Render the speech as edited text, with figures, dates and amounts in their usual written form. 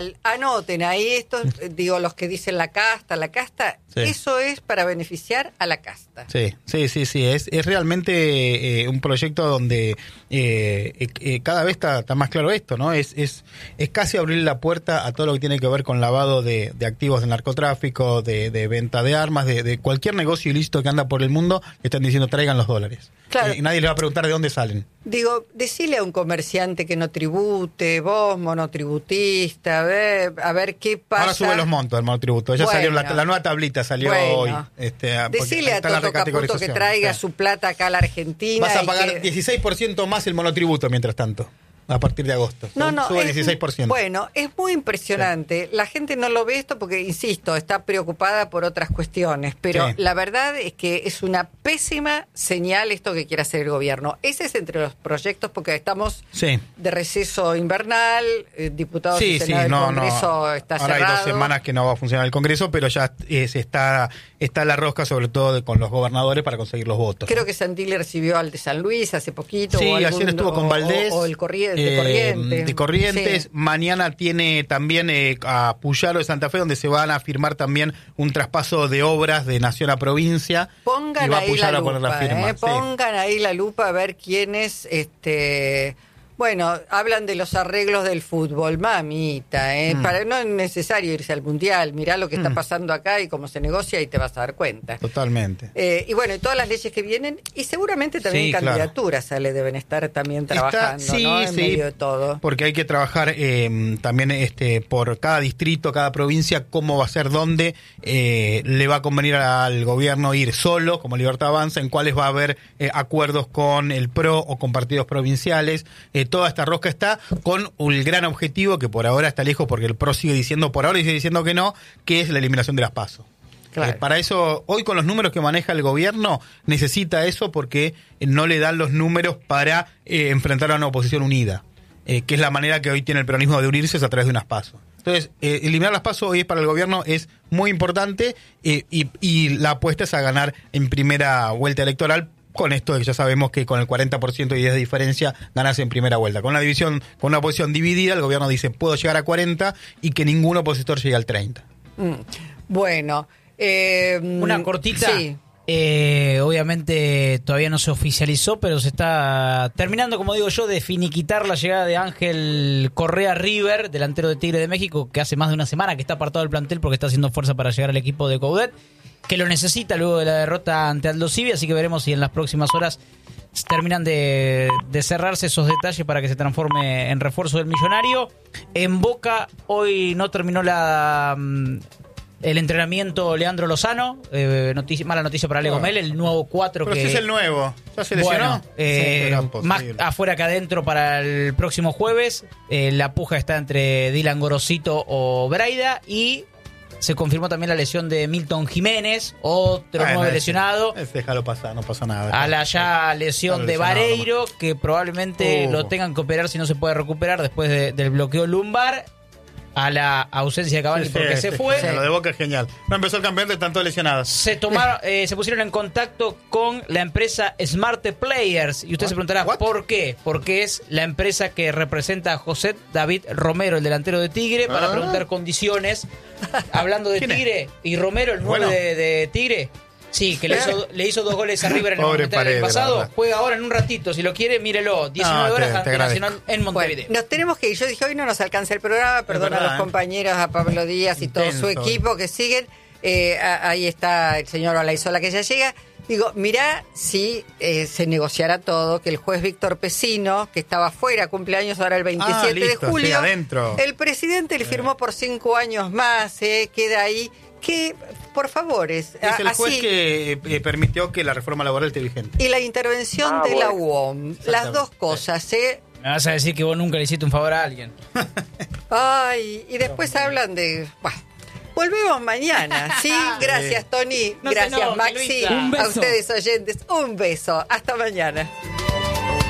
Anoten ahí estos, digo, los que dicen la casta, sí. Eso es para beneficiar a la casta. Sí. Es realmente un proyecto donde cada vez está más claro esto, ¿no? Es casi abrir la puerta a todo lo que tiene que ver con lavado de activos del narcotráfico, de venta de armas, de cualquier negocio ilícito que anda por el mundo. Le están diciendo traigan los dólares. Claro. Y nadie le va a preguntar de dónde salen. Digo, decile a un comerciante que no tribute, vos monotributista, a ver qué pasa. Ahora sube los montos del monotributo. Ya salió la nueva tablita, salió hoy. Decile a Toto Caputo que traiga su plata acá a la Argentina. Vas a pagar 16% más el monotributo mientras tanto. A partir de agosto. Sube 16%. Bueno, es muy impresionante. Sí. La gente no lo ve esto porque, insisto, está preocupada por otras cuestiones. Pero sí, la verdad es que es una pésima señal esto que quiere hacer el gobierno. Ese es entre los proyectos porque estamos de receso invernal, diputados y senadores del Congreso está ahora cerrado. Hay 2 semanas que no va a funcionar el Congreso, pero ya está la rosca, sobre todo con los gobernadores, para conseguir los votos. Creo que Santilli recibió al de San Luis hace poquito. Sí, ayer estuvo con Valdés. O el Corrientes. De Corrientes. Sí. Mañana tiene también a Puyaro de Santa Fe, donde se van a firmar también un traspaso de obras de nación a provincia. Pongan y va ahí a Puyaro la a poner la firma. Pongan ahí la lupa a ver quiénes... Bueno, hablan de los arreglos del fútbol, mamita, no es necesario irse al Mundial, mirá lo que está pasando acá y cómo se negocia y te vas a dar cuenta. Totalmente. Y bueno, y todas las leyes que vienen, y seguramente también candidaturas deben estar también trabajando, ¿no? En medio de todo. Porque hay que trabajar también por cada distrito, cada provincia, cómo va a ser, dónde le va a convenir al gobierno ir solo, como Libertad Avanza, en cuáles va a haber acuerdos con el PRO o con partidos provinciales. Toda esta rosca está con el gran objetivo que por ahora está lejos porque el PRO sigue diciendo que no, que es la eliminación de las PASO. Claro. Para eso, hoy con los números que maneja el gobierno, necesita eso porque no le dan los números para enfrentar a una oposición unida, que es la manera que hoy tiene el peronismo de unirse, es a través de unas PASO. Entonces, eliminar las PASO hoy para el gobierno es muy importante y la apuesta es a ganar en primera vuelta electoral. Con esto que ya sabemos que con el 40% y 10 de diferencia ganas en primera vuelta. Con una oposición dividida, el gobierno dice puedo llegar a 40 y que ningún opositor llegue al 30. Bueno. Una cortita. Sí. Obviamente todavía no se oficializó, pero se está terminando, como digo yo, de finiquitar la llegada de Ángel Correa River, delantero de Tigre de México, que hace más de una semana que está apartado del plantel porque está haciendo fuerza para llegar al equipo de Coudet, que lo necesita luego de la derrota ante Aldo Civi, así que veremos si en las próximas horas terminan de cerrarse esos detalles para que se transforme en refuerzo del Millonario. En Boca hoy no terminó el entrenamiento Leandro Lozano, mala noticia para Ale Gomel, el nuevo 4 pero que... Pero si es el nuevo, ¿ya se lesionó? Más afuera que adentro para el próximo jueves. La puja está entre Dylan Gorosito o Braida y... Se confirmó también la lesión de Milton Jiménez, otro 9 lesionado. Déjalo pasar, no pasa nada. A la ya lesión de Vareiro, que probablemente lo tengan que operar si no se puede recuperar después del bloqueo lumbar. A la ausencia de Cavani porque se fue. Lo de Boca es genial. No empezó el campeonato de tanto lesionados. Se pusieron en contacto con la empresa Smart Players. Y usted se preguntará, ¿por qué? Porque es la empresa que representa a José David Romero, el delantero de Tigre, para preguntar condiciones. Hablando de Tigre y Romero, el 9 de Tigre. Sí, que le hizo 2 goles a River en el Monumental del pasado. Juega ahora en un ratito. Si lo quiere, mírelo. 19 horas ante Nacional en Montevideo. Bueno, nos tenemos que ir. Yo dije, hoy no nos alcanza el programa. Perdón a los compañeros, a Pablo Díaz y todo su equipo que siguen. Ahí está el señor Olaizola que ya llega. Digo, mirá si se negociará todo, que el juez Víctor Pesino, que estaba fuera, cumpleaños ahora el 27 de julio. Sí, adentro. El presidente le firmó por 5 años más, queda ahí. Que, por favor, es el juez que permitió que la reforma laboral esté vigente. Y la intervención de la UOM, las dos cosas, Me vas a decir que vos nunca le hiciste un favor a alguien. Ay, y después hablan de... Volvemos mañana, ¿sí? Gracias, Tony. Gracias, Maxi. A ustedes, oyentes. Un beso. Hasta mañana.